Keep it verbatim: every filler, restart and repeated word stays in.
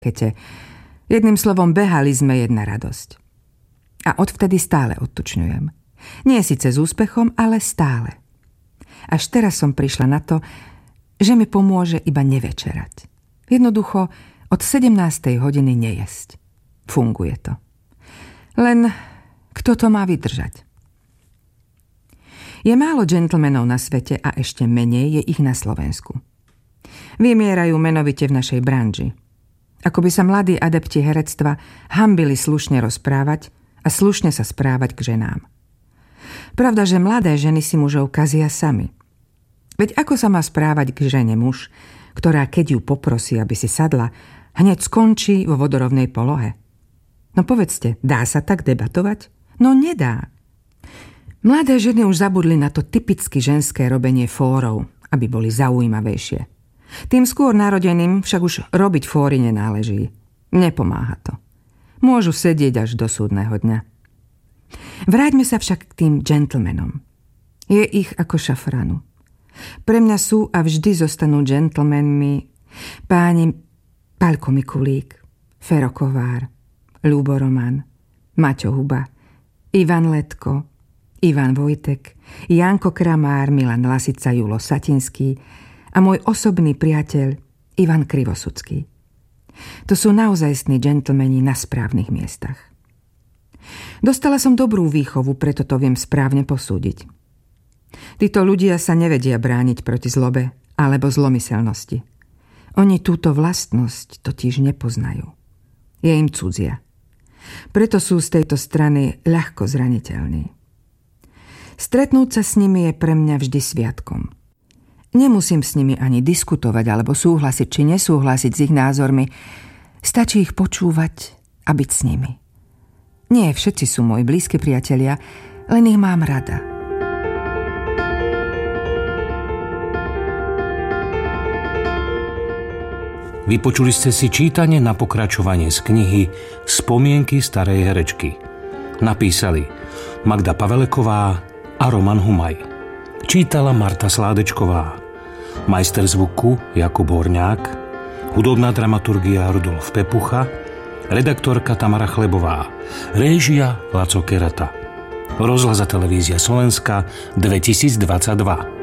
kete. Jedným slovom, behali sme jedna radosť. A odvtedy stále odtučňujem. Nie síce s úspechom, ale stále. Až teraz som prišla na to, že mi pomôže iba nevečerať. Jednoducho od sedemnástej hodiny nejesť. Funguje to. Len kto to má vydržať? Je málo džentlmenov na svete a ešte menej je ich na Slovensku. Vymierajú menovite v našej branži. Ako by sa mladí adepti herectva hanbili slušne rozprávať a slušne sa správať k ženám. Pravda, že mladé ženy si mužov kazia sami. Veď ako sa má správať k žene muž, ktorá keď ju poprosí, aby si sadla, hneď skončí vo vodorovnej polohe? No povedzte, dá sa tak debatovať? No nedá. Mladé ženy už zabudli na to typicky ženské robenie fórov, aby boli zaujímavejšie. Tým skôr narodeným však už robiť fóry nenáleží. Nepomáha to. Môžu sedieť až do súdneho dňa. Vráťme sa však k tým džentlmenom. Je ich ako šafranu. Pre mňa sú a vždy zostanú džentlmenmi páni Paľko Mikulík, Fero Kovár, Ľubo Roman, Maťo Huba, Ivan Letko, Ivan Vojtek, Janko Kramár, Milan Lasica, Julo Satinský a môj osobný priateľ Ivan Krivosudský. To sú naozajstní džentlmeni na správnych miestach. Dostala som dobrú výchovu, preto to viem správne posúdiť. Títo ľudia sa nevedia brániť proti zlobe alebo zlomyselnosti. Oni túto vlastnosť totiž nepoznajú. Je im cudzia. Preto sú z tejto strany ľahko zraniteľní. Stretnúť sa s nimi je pre mňa vždy sviatkom. Nemusím s nimi ani diskutovať alebo súhlasiť či nesúhlasiť s ich názormi. Stačí ich počúvať a byť s nimi. Nie všetci sú moji blízki priatelia, len ich mám rada. Vypočuli ste si čítanie na pokračovanie z knihy Spomienky starej herečky. Napísali Magda Paveleková a Roman Humaj. Čítala Marta Sládečková. Majster zvuku Jakub Horňák. Hudobná dramaturgia Rudolf Pepucha. Redaktorka Tamara Chlebová. Réžia Laco Kerata. Rozhlas a televízia Slovenska dvetisícdvadsaťdva.